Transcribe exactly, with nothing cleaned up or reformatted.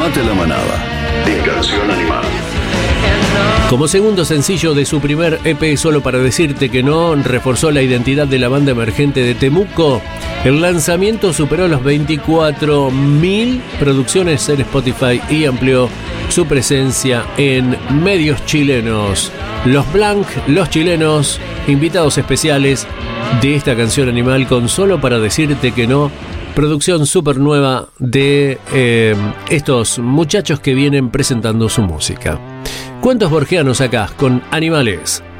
Sumate a la manada en Canción Animal. Como segundo sencillo de su primer E P, Solo para decirte que no, reforzó la identidad de la banda emergente de Temuco. El lanzamiento superó los veinticuatro mil producciones en Spotify y amplió su presencia en medios chilenos. Los Blanc, los chilenos, invitados especiales de esta canción animal con Solo para decirte que no, producción súper nueva de eh, estos muchachos que vienen presentando su música. Cuentos borgianos acá con Animales.